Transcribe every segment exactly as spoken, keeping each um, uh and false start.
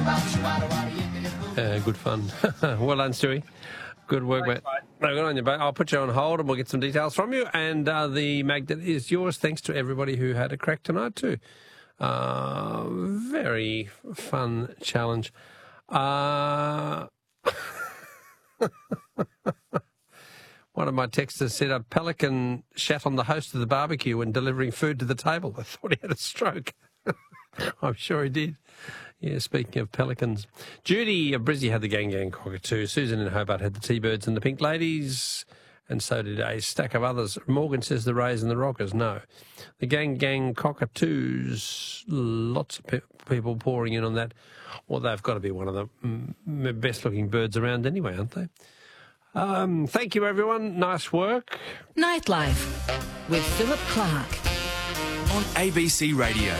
Uh, good fun. Well done, Stewie. Good work, mate. No, good on you, mate. I'll put you on hold and we'll get some details from you. And uh, the magnet is yours. Thanks to everybody who had a crack tonight too. Uh, very fun challenge. Uh, one of my texters said a pelican shat on the host of the barbecue when delivering food to the table. I thought he had a stroke. I'm sure he did. Yeah, speaking of pelicans. Judy of Brizzy had the Gang Gang Cockatoo. Susan in Hobart had the T-Birds and the Pink Ladies. And so did a stack of others. Morgan says the Rays and the Rockers. No. The Gang Gang Cockatoos, lots of pe- people pouring in on that. Well, they've got to be one of the mm, best-looking birds around anyway, aren't they? Um, thank you, everyone. Nice work. Nightlife with Philip Clark on A B C Radio.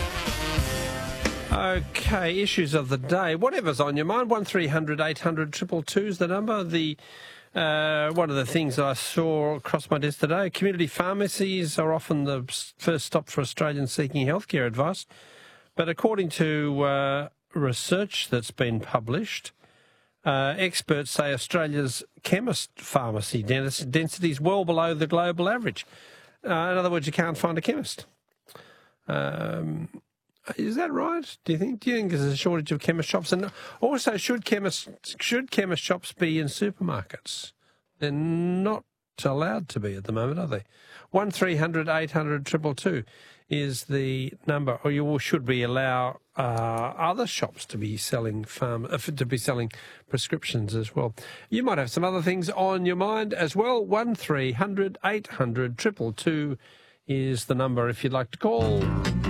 Okay, issues of the day. Whatever's on your mind, one three hundred eight hundred two two two is the number. The uh, one of the things I saw across my desk today, community pharmacies are often the first stop for Australians seeking healthcare advice. But according to uh, research that's been published, uh, experts say Australia's chemist pharmacy density is well below the global average. Uh, in other words, you can't find a chemist. Um... Is that right? Do you think? Do you think there's a shortage of chemist shops? And also, should chemist should chemist shops be in supermarkets? They're not allowed to be at the moment, are they? One three hundred eight hundred triple two is the number, or you should we allow uh, other shops to be selling farm uh, to be selling prescriptions as well? You might have some other things on your mind as well. One three hundred eight hundred triple two is the number if you'd like to call.